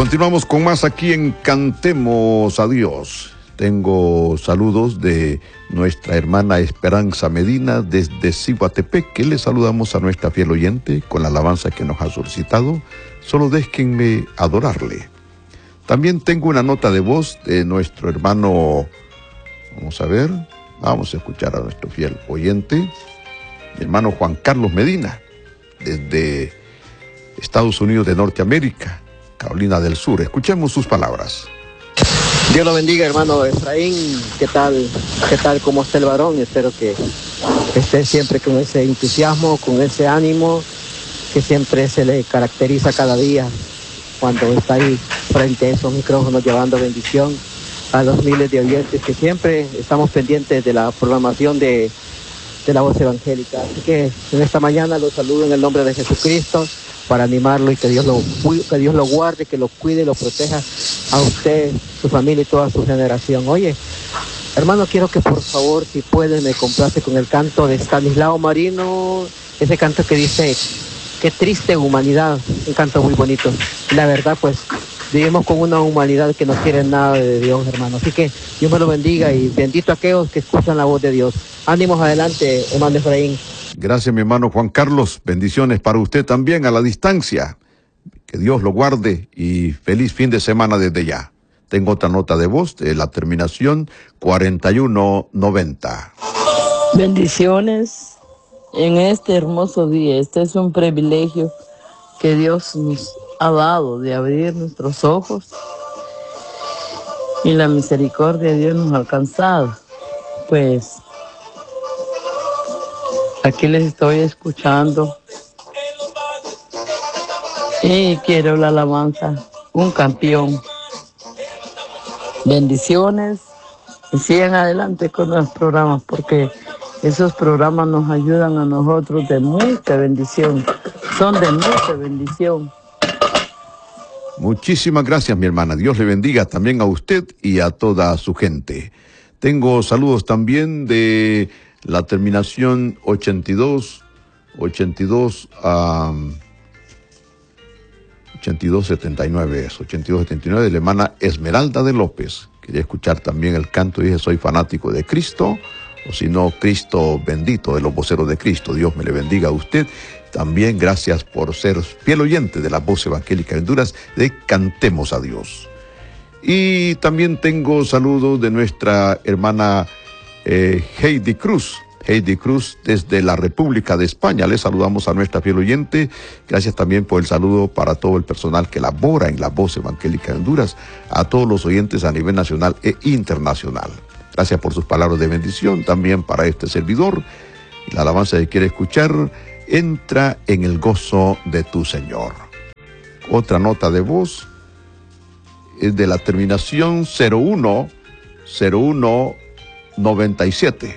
Continuamos con más aquí en Cantemos a Dios. Tengo saludos de nuestra hermana Esperanza Medina desde Ciguatepec, que le saludamos a nuestra fiel oyente con la alabanza que nos ha solicitado. Solo déjenme adorarle. También tengo una nota de voz de nuestro hermano, vamos a escuchar a nuestro fiel oyente, mi hermano Juan Carlos Medina, desde Estados Unidos de Norteamérica, Carolina del Sur. Escuchemos sus palabras. Dios lo bendiga, hermano Efraín. ¿Qué tal? ¿Cómo está el varón? Espero que esté siempre con ese entusiasmo, con ese ánimo que siempre se le caracteriza cada día cuando está ahí frente a esos micrófonos llevando bendición a los miles de oyentes que siempre estamos pendientes de la programación de la voz evangélica. Así que en esta mañana los saludo en el nombre de Jesucristo para animarlo y que Dios lo guarde, que lo cuide y lo proteja a usted, su familia y toda su generación. Oye, hermano, quiero que por favor, si puede, me complace con el canto de Stanislao Marino, ese canto que dice, qué triste humanidad, un canto muy bonito. La verdad, pues, vivimos con una humanidad que no quiere nada de Dios, hermano. Así que Dios me lo bendiga y bendito a aquellos que escuchan la voz de Dios. Ánimos adelante, hermano Efraín. Gracias, mi hermano Juan Carlos. Bendiciones para usted también a la distancia. Que Dios lo guarde y feliz fin de semana desde ya. Tengo otra nota de voz de la terminación 4190. Bendiciones en este hermoso día. Este es un privilegio que Dios nos ha dado de abrir nuestros ojos y la misericordia de Dios nos ha alcanzado. Pues aquí les estoy escuchando y quiero la alabanza, un campeón. Bendiciones y sigan adelante con los programas porque esos programas nos ayudan a nosotros de mucha bendición, son de mucha bendición. Muchísimas gracias, mi hermana. Dios le bendiga también a usted y a toda su gente. Tengo saludos también de la terminación 8279 es, 8279 de la hermana Esmeralda de López. Quería escuchar también el canto, dije, soy fanático de Cristo, o si no, Cristo bendito, de los voceros de Cristo. Dios me le bendiga a usted. También gracias por ser fiel oyente de la voz evangélica de Honduras de Cantemos a Dios. Y también tengo saludos de nuestra hermana Heidi Cruz. Heidi Cruz desde la República de España. Le saludamos a nuestra fiel oyente. Gracias también por el saludo para todo el personal que labora en la voz evangélica de Honduras, a todos los oyentes a nivel nacional e internacional. Gracias por sus palabras de bendición también para este servidor. La alabanza que quiere escuchar, entra en el gozo de tu Señor. Otra nota de voz es de la terminación 0197.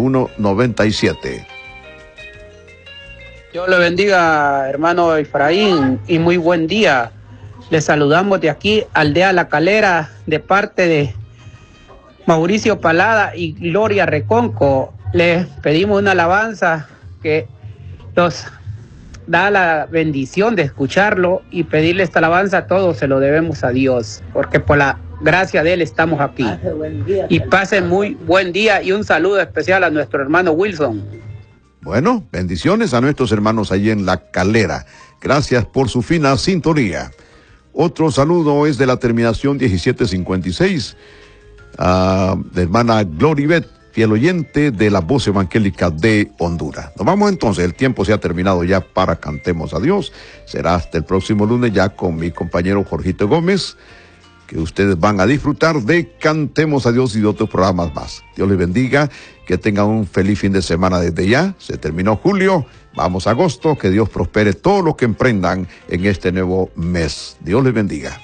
Dios le bendiga, hermano Efraín, y muy buen día. Le saludamos de aquí, Aldea La Calera, de parte de Mauricio Palada y Gloria Reconco. Les pedimos una alabanza que nos da la bendición de escucharlo y pedirle esta alabanza a todos, se lo debemos a Dios, porque por la gracia de Él estamos aquí. Y pasen muy buen día y un saludo especial a nuestro hermano Wilson. Bueno, bendiciones a nuestros hermanos allí en La Calera. Gracias por su fina sintonía. Otro saludo es de la terminación 1756, de hermana Gloribet, fiel oyente de la voz evangélica de Honduras. Nos vamos entonces, el tiempo se ha terminado ya para Cantemos a Dios. Será hasta el próximo lunes ya con mi compañero Jorgito Gómez, que ustedes van a disfrutar de Cantemos a Dios y de otros programas más. Dios les bendiga, que tengan un feliz fin de semana desde ya. Se terminó julio, vamos a agosto, que Dios prospere todo lo que emprendan en este nuevo mes. Dios les bendiga.